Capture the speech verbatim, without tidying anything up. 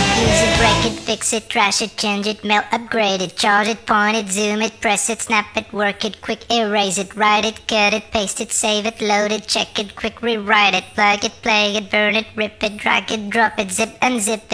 Use it, break it, fix it, trash it, change it, melt, upgrade it, charge it, point it, zoom it, press it, snap it, work it, quick erase it, write it, cut it, paste it, save it, load it, check it, quick rewrite it, plug it, play it, burn it, rip it, drag it, drop it, zip unzip